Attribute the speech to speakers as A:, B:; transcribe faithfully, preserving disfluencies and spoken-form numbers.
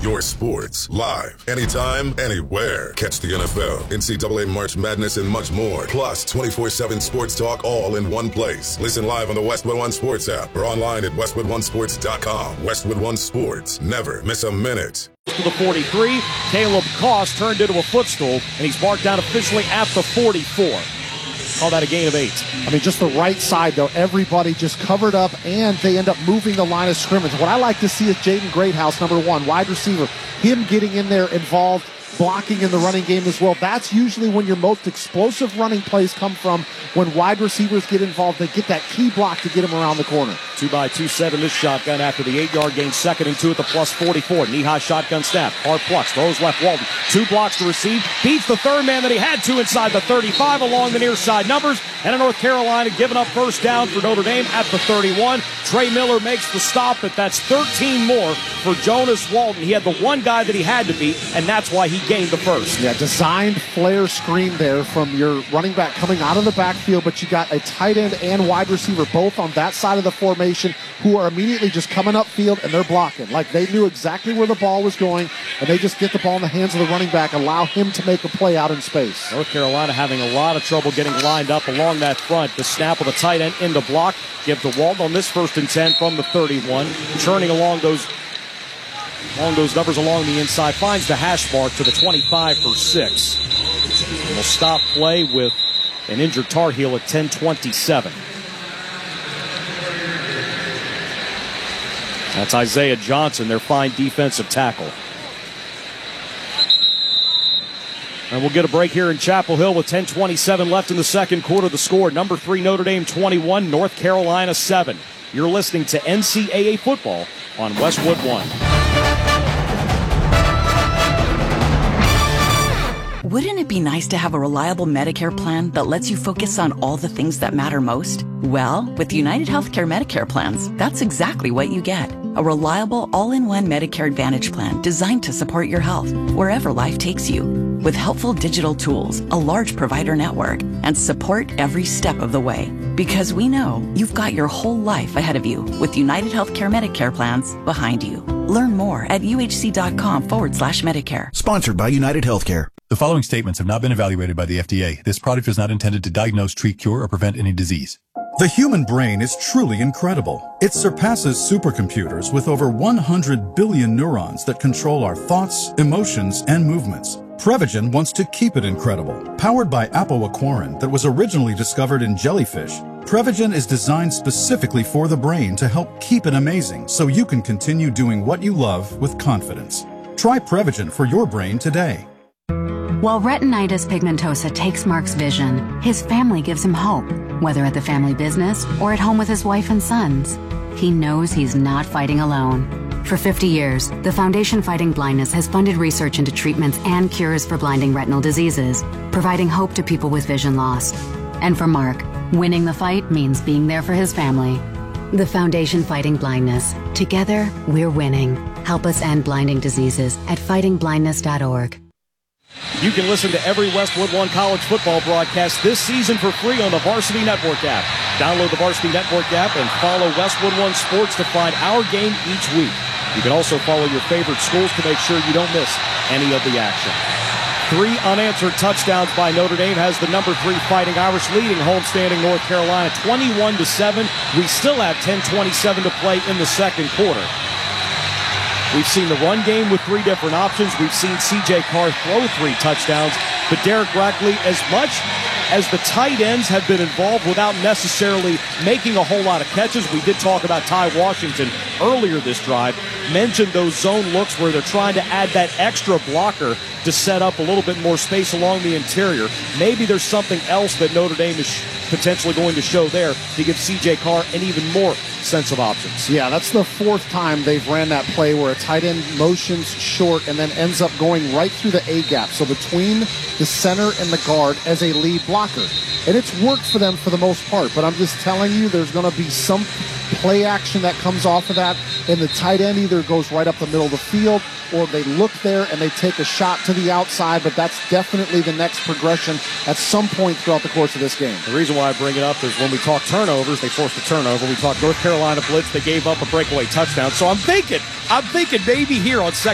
A: your sports, live, anytime, anywhere. Catch the N F L, N C double A March Madness, and much more. Plus, twenty-four seven sports talk all in one place. Listen live on the Westwood One Sports app or online at westwood one sports dot com. Westwood One Sports. Never miss a minute.
B: To the forty-three, Caleb Koss turned into a footstool, and he's marked down officially at the forty-four. Call that a gain of eight.
C: I mean, just the right side, though. Everybody just covered up, and they end up moving the line of scrimmage. What I like to see is Jaden Greathouse, number one, wide receiver, him getting in there involved, blocking in the running game as well. That's usually when your most explosive running plays come from, when wide receivers get involved. They get that key block to get him around the corner.
B: Two by two seven this shotgun after the eight-yard gain, second and two at the plus forty-four. Knee-high shotgun snap. Hard plucks, throws left. Walton, two blocks to receive. Beats the third man that he had to inside the thirty-five along the near side numbers. And a North Carolina giving up first down for Notre Dame at the thirty-one. Trey Miller makes the stop, but that's thirteen more for Jonas Walton. He had the one guy that he had to beat, and that's why he gained the first.
C: Yeah, designed flare screen there from your running back coming out of the backfield, but you got a tight end and wide receiver both on that side of the formation who are immediately just coming upfield, and they're blocking. Like they knew exactly where the ball was going, and they just get the ball in the hands of the running back, allow him to make a play out in space.
B: North Carolina having a lot of trouble getting lined up along that front. The snap of the tight end into block. Give to Walton on this first and ten from the thirty-one. Churning along those along those numbers along the inside. Finds the hash mark to the twenty-five for six. And will stop play with an injured Tar Heel at ten twenty-seven. That's Isaiah Johnson, their fine defensive tackle. And we'll get a break here in Chapel Hill with ten twenty-seven left in the second quarter. The score, number three Notre Dame twenty-one, North Carolina seven. You're listening to N C double A football on Westwood One.
D: Wouldn't it be nice to have a reliable Medicare plan that lets you focus on all the things that matter most? Well, with United Healthcare Medicare plans, that's exactly what you get. A reliable, all-in-one Medicare Advantage plan designed to support your health wherever life takes you. With helpful digital tools, a large provider network, and support every step of the way. Because we know you've got your whole life ahead of you with United Healthcare Medicare plans behind you. Learn more at uhc.com forward slash Medicare.
E: Sponsored by United Healthcare.
F: The following statements have not been evaluated by the F D A. This product is not intended to diagnose, treat, cure, or prevent any disease.
G: The human brain is truly incredible. It surpasses supercomputers with over one hundred billion neurons that control our thoughts, emotions, and movements. Prevagen wants to keep it incredible. Powered by apoaquarin that was originally discovered in jellyfish, Prevagen is designed specifically for the brain to help keep it amazing so you can continue doing what you love with confidence. Try Prevagen for your brain today.
H: While retinitis pigmentosa takes Mark's vision, his family gives him hope, whether at the family business or at home with his wife and sons. He knows he's not fighting alone. For fifty years, the Foundation Fighting Blindness has funded research into treatments and cures for blinding retinal diseases, providing hope to people with vision loss. And for Mark, winning the fight means being there for his family. The Foundation Fighting Blindness. Together, we're winning. Help us end blinding diseases at fighting blindness dot org.
B: You can listen to every Westwood One college football broadcast this season for free on the Varsity Network app. Download the Varsity Network app and follow Westwood One Sports to find our game each week. You can also follow your favorite schools to make sure you don't miss any of the action. Three unanswered touchdowns by Notre Dame has the number three Fighting Irish leading homestanding North Carolina twenty-one to seven. We still have ten twenty-seven to play in the second quarter. We've seen the run game with three different options. We've seen C J Carr throw three touchdowns. But Derek Brackley, as much as the tight ends have been involved without necessarily making a whole lot of catches, we did talk about Ty Washington earlier this drive, mentioned those zone looks where they're trying to add that extra blocker to set up a little bit more space along the interior. Maybe there's something else that Notre Dame is potentially going to show there to give C J Carr an even more sense of options.
C: Yeah, that's the fourth time they've ran that play where a tight end motions short and then ends up going right through the A-gap, so between the center and the guard as a lead blocker. And it's worked for them for the most part, but I'm just telling you there's going to be some play action that comes off of that, and the tight end either goes right up the middle of the field or they look there and they take a shot to the outside, but that's definitely the next progression at some point throughout the course of this game.
B: The reason why I bring it up is when we talk turnovers, they forced a turnover. We talk North Carolina blitz, they gave up a breakaway touchdown. So I'm thinking, I'm thinking maybe here on second